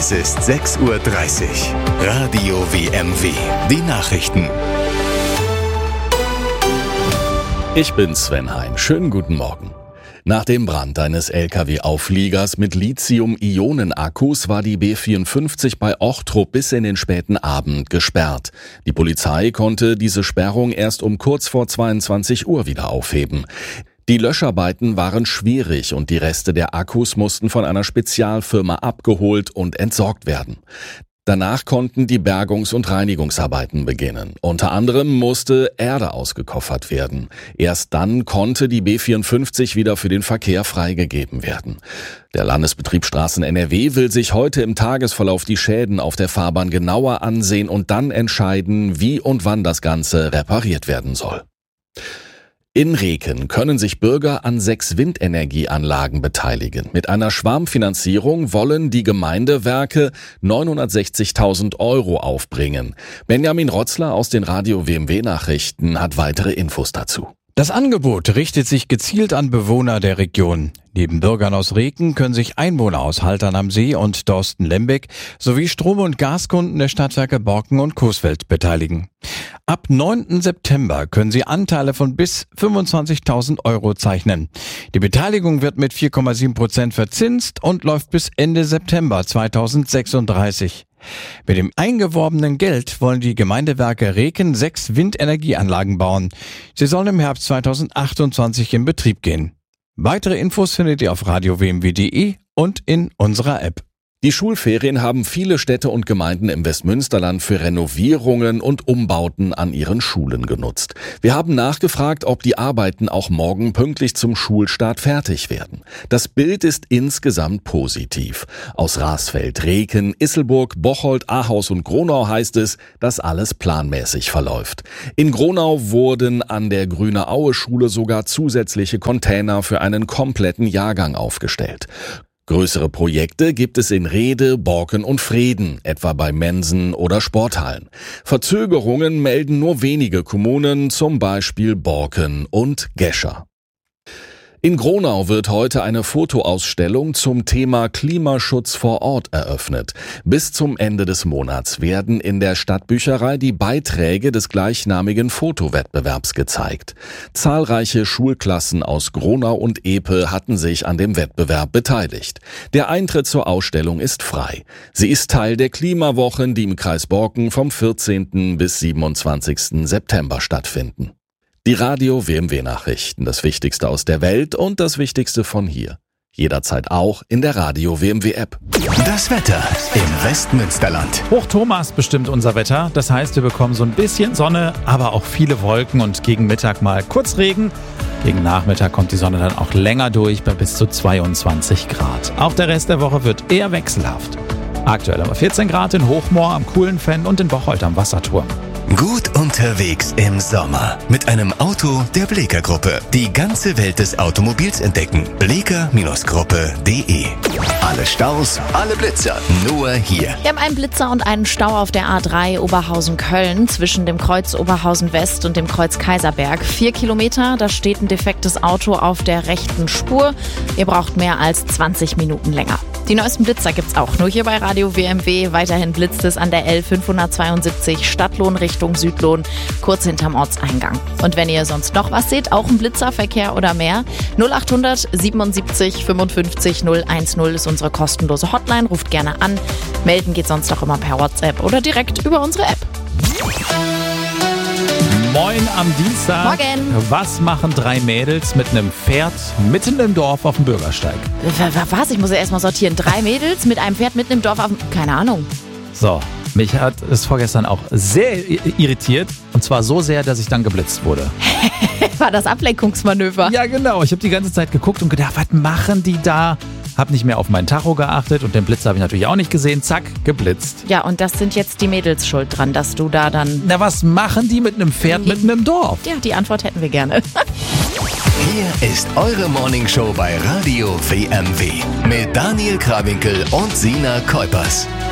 Es ist 6:30 Uhr. Radio WMW. Die Nachrichten. Ich bin Sven Hein. Schönen guten Morgen. Nach dem Brand eines LKW-Aufliegers mit Lithium-Ionen-Akkus war die B54 bei Ochtrup bis in den späten Abend gesperrt. Die Polizei konnte diese Sperrung erst um kurz vor 22 Uhr wieder aufheben. Die Löscharbeiten waren schwierig und die Reste der Akkus mussten von einer Spezialfirma abgeholt und entsorgt werden. Danach konnten die Bergungs- und Reinigungsarbeiten beginnen. Unter anderem musste Erde ausgekoffert werden. Erst dann konnte die B54 wieder für den Verkehr freigegeben werden. Der Landesbetrieb Straßen NRW will sich heute im Tagesverlauf die Schäden auf der Fahrbahn genauer ansehen und dann entscheiden, wie und wann das Ganze repariert werden soll. In Reken können sich Bürger an 6 Windenergieanlagen beteiligen. Mit einer Schwarmfinanzierung wollen die Gemeindewerke 960.000 € aufbringen. Benjamin Rotzler aus den Radio WMW Nachrichten hat weitere Infos dazu. Das Angebot richtet sich gezielt an Bewohner der Region. Neben Bürgern aus Reken können sich Einwohner aus Haltern am See und Dorsten-Lembeck sowie Strom- und Gaskunden der Stadtwerke Borken und Coesfeld beteiligen. Ab 9. September können sie Anteile von bis 25.000 € zeichnen. Die Beteiligung wird mit 4,7% verzinst und läuft bis Ende September 2036. Mit dem eingeworbenen Geld wollen die Gemeindewerke Reken 6 Windenergieanlagen bauen. Sie sollen im Herbst 2028 in Betrieb gehen. Weitere Infos findet ihr auf radiowmw.de und in unserer App. Die Schulferien haben viele Städte und Gemeinden im Westmünsterland für Renovierungen und Umbauten an ihren Schulen genutzt. Wir haben nachgefragt, ob die Arbeiten auch morgen pünktlich zum Schulstart fertig werden. Das Bild ist insgesamt positiv. Aus Rasfeld, Reken, Isselburg, Bocholt, Ahaus und Gronau heißt es, dass alles planmäßig verläuft. In Gronau wurden an der Grüne-Aue-Schule sogar zusätzliche Container für einen kompletten Jahrgang aufgestellt. Größere Projekte gibt es in Rhede, Borken und Vreden, etwa bei Mensen oder Sporthallen. Verzögerungen melden nur wenige Kommunen, zum Beispiel Borken und Gescher. In Gronau wird heute eine Fotoausstellung zum Thema Klimaschutz vor Ort eröffnet. Bis zum Ende des Monats werden in der Stadtbücherei die Beiträge des gleichnamigen Fotowettbewerbs gezeigt. Zahlreiche Schulklassen aus Gronau und Epe hatten sich an dem Wettbewerb beteiligt. Der Eintritt zur Ausstellung ist frei. Sie ist Teil der Klimawochen, die im Kreis Borken vom 14. bis 27. September stattfinden. Die Radio WMW Nachrichten, das Wichtigste aus der Welt und das Wichtigste von hier. Jederzeit auch in der Radio WMW App. Das Wetter im Westmünsterland. Hoch Thomas bestimmt unser Wetter. Das heißt, wir bekommen so ein bisschen Sonne, aber auch viele Wolken und gegen Mittag mal kurz Regen. Gegen Nachmittag kommt die Sonne dann auch länger durch bei bis zu 22 Grad. Auch der Rest der Woche wird eher wechselhaft. Aktuell aber 14 Grad in Hochmoor am Kuhlenfenn und in Bocholt am Wasserturm. Gut unterwegs im Sommer mit einem Auto der Bleeker Gruppe. Die ganze Welt des Automobils entdecken. Bleeker-Gruppe.de. Alle Staus, alle Blitzer, nur hier. Wir haben einen Blitzer und einen Stau auf der A3 Oberhausen-Köln zwischen dem Kreuz Oberhausen-West und dem Kreuz Kaiserberg. 4 Kilometer, da steht ein defektes Auto auf der rechten Spur. Ihr braucht mehr als 20 Minuten länger. Die neuesten Blitzer gibt's auch nur hier bei Radio WMW. Weiterhin blitzt es an der L572 Stadtlohn Richtung Südlohn, kurz hinterm Ortseingang. Und wenn ihr sonst noch was seht, auch ein Blitzerverkehr oder mehr, 0800 77 55 010 ist unsere kostenlose Hotline. Ruft gerne an. Melden geht sonst auch immer per WhatsApp oder direkt über unsere App. Moin am Dienstag. Morgen. Was machen 3 Mädels mit einem Pferd mitten im Dorf auf dem Bürgersteig? Was? Ich muss ja erstmal sortieren. 3 Mädels mit einem Pferd mitten im Dorf auf dem... Keine Ahnung. So, mich hat es vorgestern auch sehr irritiert. Und zwar so sehr, dass ich dann geblitzt wurde. War das Ablenkungsmanöver? Ja, genau. Ich habe die ganze Zeit geguckt und gedacht, was machen die da? Hab nicht mehr auf meinen Tacho geachtet und den Blitzer habe ich natürlich auch nicht gesehen. Zack, geblitzt. Ja, und das sind jetzt die Mädels schuld dran, dass du da dann... Na, was machen die mit einem Pferd mitten im Dorf? Ja, die Antwort hätten wir gerne. Hier ist eure Morningshow bei Radio WMW mit Daniel Krawinkel und Sina Kuipers.